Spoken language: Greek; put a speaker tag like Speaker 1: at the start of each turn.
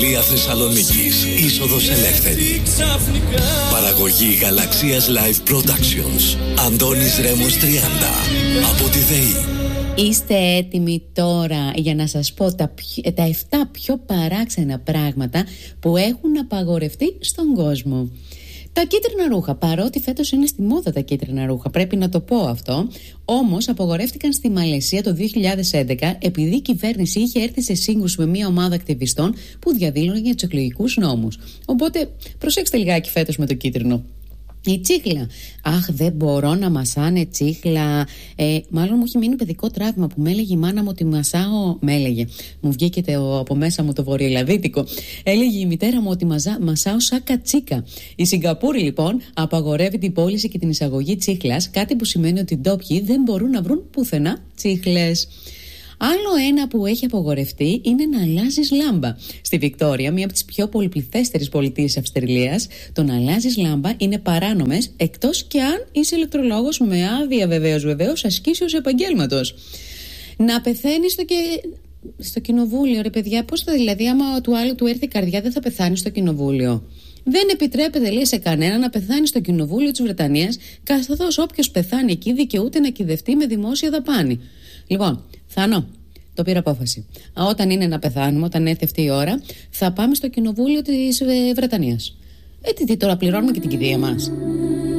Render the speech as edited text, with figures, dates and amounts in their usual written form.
Speaker 1: Λία Θεσσαλονίκης, είσοδος ελεύθερη. Παραγωγή Γαλαξίας Live Productions. Αντώνης Ρέμος 30. Από τη ΔΕΗ.
Speaker 2: Είστε έτοιμοι τώρα για να σας πω τα 7 πιο παράξενα πράγματα που έχουν απαγορευτεί στον κόσμο? Τα κίτρινα ρούχα, παρότι φέτος είναι στη μόδα τα κίτρινα ρούχα, πρέπει να το πω αυτό, όμως απαγορεύτηκαν στη Μαλαισία το 2011 επειδή η κυβέρνηση είχε έρθει σε σύγκρουση με μια ομάδα ακτιβιστών που διαδήλωνε για τους εκλογικούς νόμους. Οπότε προσέξτε λιγάκι φέτος με το κίτρινο. Η τσίχλα. Αχ, δεν μπορώ να μασάνε τσίχλα. Μάλλον μου έχει μείνει παιδικό τραύμα που με έλεγε η μάνα μου ότι μασάω. Με έλεγε. Μου βγήκε από μέσα μου το βορειοελλαδίτικο. Έλεγε η μητέρα μου ότι μασάω σαν κατσίκα. Η Σιγκαπούρη λοιπόν απαγορεύει την πώληση και την εισαγωγή τσίχλας, κάτι που σημαίνει ότι οι ντόπιοι δεν μπορούν να βρουν πουθενά τσίχλες. Άλλο ένα που έχει απογορευτεί είναι να αλλάζεις λάμπα. Στη Βικτόρια, μία από τις πιο πολυπληθέστερες πολιτείες Αυστραλίας, το να αλλάζεις λάμπα είναι παράνομες, εκτός και αν είσαι ηλεκτρολόγος με άδεια βεβαίως ασκήσεως επαγγέλματος. Να πεθαίνεις στο κοινοβούλιο, ρε παιδιά, πώς θα δηλαδή, άμα του άλλου του έρθει η καρδιά, δεν θα πεθάνει στο κοινοβούλιο? Δεν επιτρέπεται, λέει, σε κανένα να πεθάνει στο κοινοβούλιο της Βρετανίας, καθώς όποιος πεθάνει εκεί δικαιούται να κυδευτεί με δημόσια δαπάνη. Λοιπόν, Θάνο, το πήρα απόφαση. Όταν είναι να πεθάνουμε, όταν έρθει αυτή η ώρα, θα πάμε στο κοινοβούλιο της Βρετανίας. Τι τώρα, πληρώνουμε και την κηδεία μας?